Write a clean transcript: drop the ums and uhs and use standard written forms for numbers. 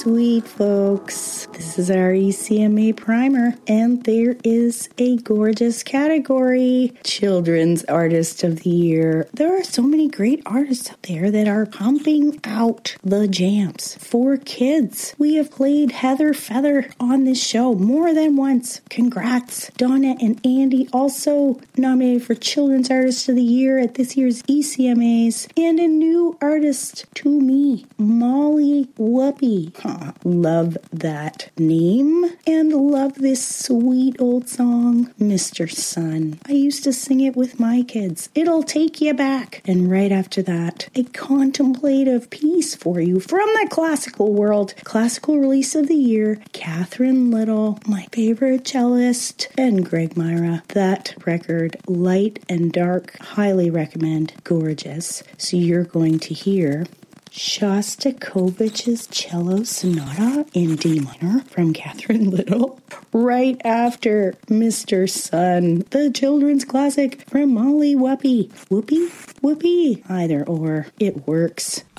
Sweet folks, this is our ECMA primer, and there is a gorgeous category, Children's Artist of the Year. There are so many great artists out there that are pumping out the jams for kids. We have played Heather Feather on this show more than once. Congrats. Donna and Andy also nominated for Children's Artist of the Year at this year's ECMAs, and a new artist to me, Molly Whoopie. Love that name and love this sweet old song, Mr. Sun. I used to sing it with my kids. It'll take you back. And right after that, a contemplative piece for you from the classical world. Classical release of the year, Catherine Little, my favorite cellist, and Greg Myra. That record, light and dark, highly recommend. Gorgeous. So you're going to hear Shostakovich's Cello Sonata in D minor from Catherine Little, right after Mr. Sun, the children's classic from Molly Whoopie. Whoopie? Whoopie. Either or, it works.